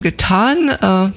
getan.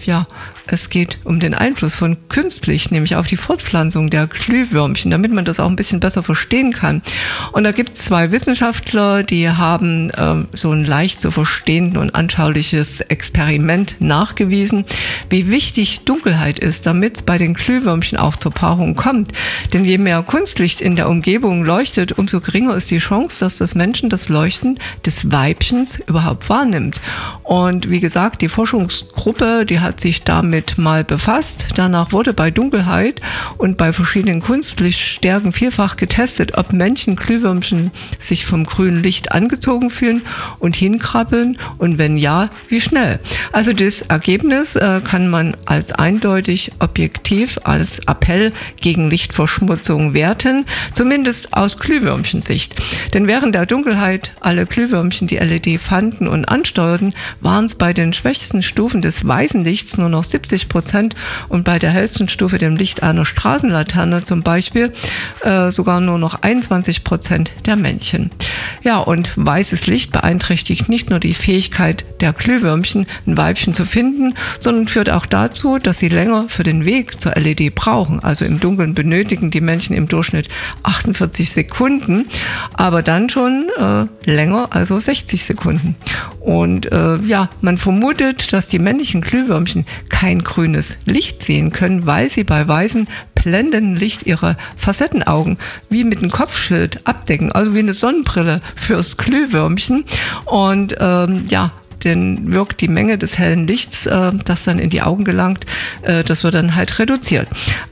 Es geht um den Einfluss von künstlich, nämlich auf die Fortpflanzung der Glühwürmchen, damit man das auch ein bisschen besser verstehen kann. Und da gibt es 2 Wissenschaftler, die haben so ein leicht zu verstehenden und anschauliches Experiment nachgewiesen, wie wichtig Dunkelheit ist, damit es bei den Glühwürmchen auch zur Paarung kommt. Denn je mehr Kunstlicht in der Umgebung leuchtet, umso geringer ist die Chance, dass das Männchen das Leuchten des Weibchens überhaupt wahrnimmt. Und wie gesagt, die Forschungsgruppe, die hat sich damit mal befasst. Danach wurde bei Dunkelheit und bei verschiedenen Kunstlichtstärken vielfach getestet, ob Männchen Glühwürmchen sich vom grünen Licht angezogen fühlen und hinkrabbeln und wenn ja, wie schnell. Also das Ergebnis kann man als eindeutig objektiv als Appell gegen Lichtverschmutzung werten, zumindest aus Glühwürmchensicht. Denn während der Dunkelheit alle Glühwürmchen die LED fanden und ansteuerten, waren es bei den schwächsten Stufen des weißen Lichts nur noch 70% und bei der hellsten Stufe, dem Licht einer Straßenlaterne zum Beispiel, sogar nur noch 21% der Männchen. Ja, und weißes Licht beeinträchtigt nicht nur die Fähigkeit der Glühwürmchen, ein Weibchen zu finden, sondern führt auch dazu, dass sie länger für den Weg zur LED brauchen. Also im Dunkeln benötigen die Männchen im Durchschnitt 48 Sekunden, aber dann schon länger, also 60 Sekunden. Und man vermutet, dass die männlichen Glühwürmchen kein grünes Licht sehen können, weil sie bei weißem blendenden Licht ihre Facettenaugen wie mit einem Kopfschild abdecken, also wie eine Sonnenbrille fürs Glühwürmchen. Und dann wirkt die Menge des hellen Lichts, das dann in die Augen gelangt, das wird dann halt reduziert.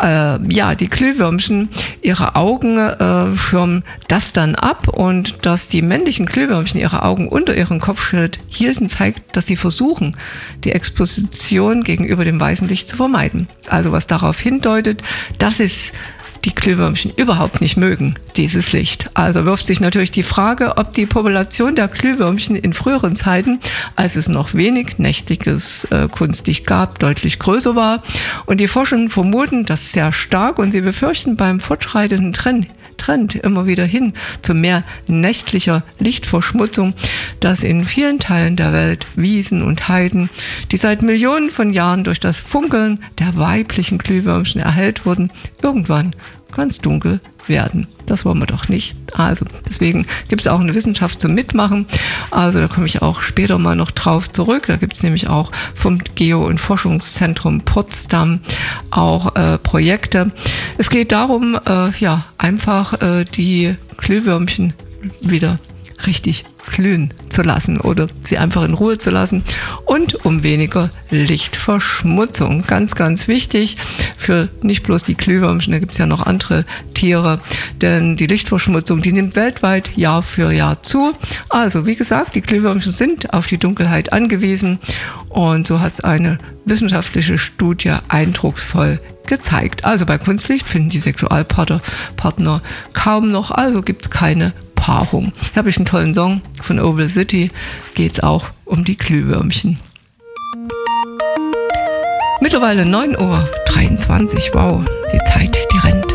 Die Glühwürmchen, ihre Augen schirmen das dann ab und dass die männlichen Glühwürmchen ihre Augen unter ihrem Kopfschild hielten, zeigt, dass sie versuchen, die Exposition gegenüber dem weißen Licht zu vermeiden. Also was darauf hindeutet, dass es die Glühwürmchen überhaupt nicht mögen, dieses Licht. Also wirft sich natürlich die Frage, ob die Population der Glühwürmchen in früheren Zeiten, als es noch wenig nächtliches Kunstlicht gab, deutlich größer war. Und die Forscher vermuten das sehr stark und sie befürchten beim fortschreitenden Trend immer wieder hin zu mehr nächtlicher Lichtverschmutzung, dass in vielen Teilen der Welt Wiesen und Heiden, die seit Millionen von Jahren durch das Funkeln der weiblichen Glühwürmchen erhellt wurden, irgendwann ganz dunkel werden. Das wollen wir doch nicht. Also deswegen gibt es auch eine Wissenschaft zum Mitmachen. Also da komme ich auch später mal noch drauf zurück. Da gibt es nämlich auch vom Geo- und Forschungszentrum Potsdam auch Projekte. Es geht darum, einfach die Glühwürmchen wieder richtig glühen zu lassen oder sie einfach in Ruhe zu lassen und um weniger Lichtverschmutzung. Ganz, ganz wichtig für nicht bloß die Glühwürmchen, da gibt es ja noch andere Tiere, denn die Lichtverschmutzung, die nimmt weltweit Jahr für Jahr zu. Also wie gesagt, die Glühwürmchen sind auf die Dunkelheit angewiesen und so hat es eine wissenschaftliche Studie eindrucksvoll gezeigt. Also bei Kunstlicht finden die Sexualpartner kaum noch, also gibt es keine Paarung. Hier habe ich einen tollen Song von Oval City, geht es auch um die Glühwürmchen. Mittlerweile 9:23 Uhr, wow, die Zeit, die rennt.